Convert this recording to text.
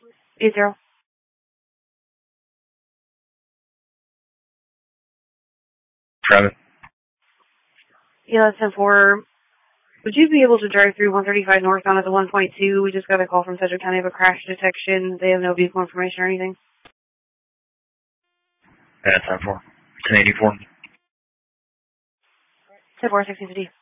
80. Travis. Yeah, that's 10-4. Would you be able to drive through 135 northbound at the 1.2? We just got a call from Sedgwick County of a crash detection. They have no vehicle information or anything. Yeah, 10-4. 1084. 10-4, 1650.